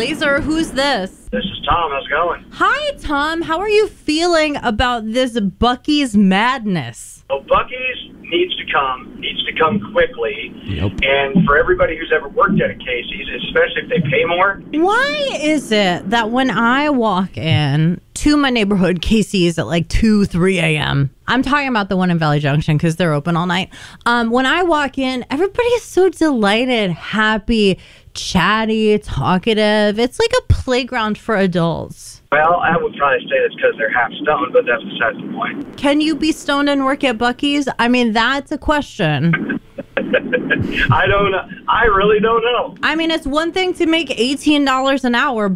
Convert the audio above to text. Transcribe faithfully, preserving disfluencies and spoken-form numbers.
Laser, who's this? This is Tom. How's it going? Hi, Tom. How are you feeling about this Buc-ee's madness? Well, Buc-ee's needs to come, needs to come quickly. Yep. And for everybody who's ever worked at a Casey's, especially if they pay more. Why is it that when I walk in to my neighborhood Casey's at like two, three a.m., I'm talking about the one in Valley Junction because they're open all night. Um, when I walk in, everybody is so delighted, happy, chatty, talkative. It's like a playground for adults. Well, I would probably say that's because they're half stoned, but that's besides the point. Can you be stoned and work at Buc-ee's? I mean, that's a question. I don't know. I really don't know. I mean, it's one thing to make eighteen dollars an hour,